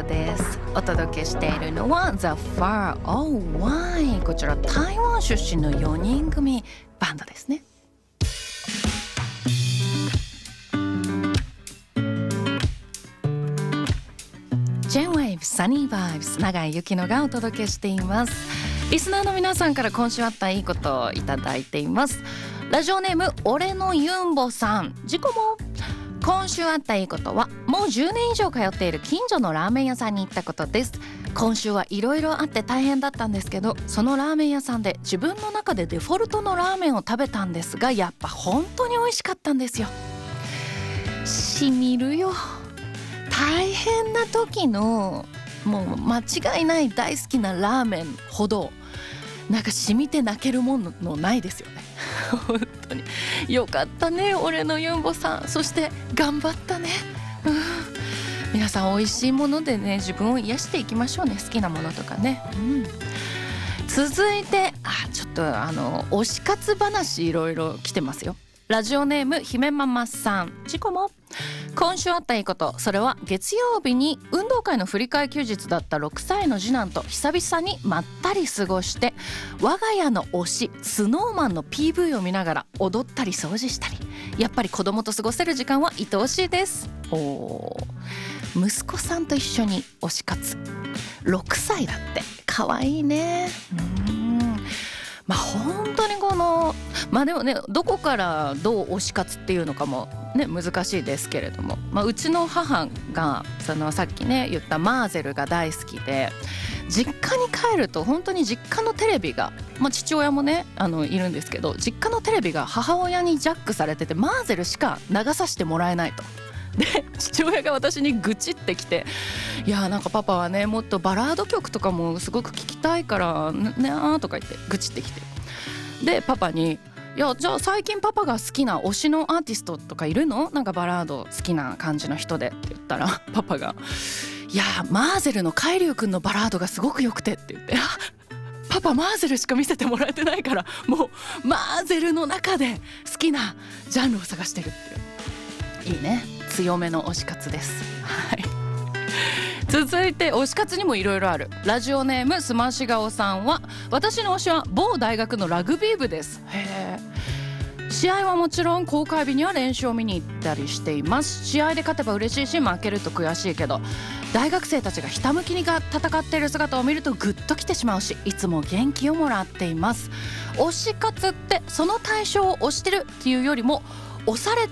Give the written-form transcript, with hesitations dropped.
です。お届けしているのは The Far Away。 こちら台湾出身の4人組バンドですね。J-Wave Sunny Vibes 永井ゆきのがお届けしています。リスナーの皆さんから今週あったいいことをいただいています。ラジオネーム俺のユンボさん、自己も今週あったいいことはもう10年以上通っている近所のラーメン屋さんに行ったことです。今週はいろいろあって大変だったんですけど、そのラーメン屋さんで自分の中でデフォルトのラーメンを食べたんですが、やっぱ本当に美味しかったんですよ。しみるよ。大変な時のもう間違いない大好きなラーメンほどなんか染みて泣けるものないですよね。本当によかったね俺のユンボさん。そして頑張ったね、皆さん美味しいものでね自分を癒していきましょうね。好きなものとかね、続いてちょっと推し活話いろいろ来てますよ。ラジオネーム姫ママさん、自己も今週あったいいこと、それは月曜日に運動会の振り替え休日だった6歳の次男と久々にまったり過ごして、我が家の推しスノーマンの PV を見ながら踊ったり掃除したり、やっぱり子供と過ごせる時間は愛おしいです。息子さんと一緒に推し活、6歳だって可愛いね。本当にでもね、どこからどう推し活っていうのかもね難しいですけれども、うちの母がさっきね言ったマーゼルが大好きで、実家に帰ると本当に実家のテレビが、父親もねいるんですけど、実家のテレビが母親にジャックされててマーゼルしか流させてもらえないと。で父親が私に愚痴ってきて、いやなんかパパはねもっとバラード曲とかもすごく聴きたいからねとか言って愚痴ってきて、でパパにいやじゃあ最近パパが好きな推しのアーティストとかいるの？なんかバラード好きな感じの人でって言ったら、パパがいやマーゼルの海龍くんのバラードがすごくよくてって言って、パパマーゼルしか見せてもらえてないから、もうマーゼルの中で好きなジャンルを探してるっていう、いいね、強めの推し活です。続いて推し活にもいろいろある。ラジオネームスマシガオさんは、私の推しは某大学のラグビー部です。試合はもちろん公開日には練習を見に行ったりしています。試合で勝てば嬉しいし負けると悔しいけど、大学生たちがひたむきに戦っている姿を見るとグッときてしまうし、いつも元気をもらっています。推し活ってその対象を推してるっていうよりも、推され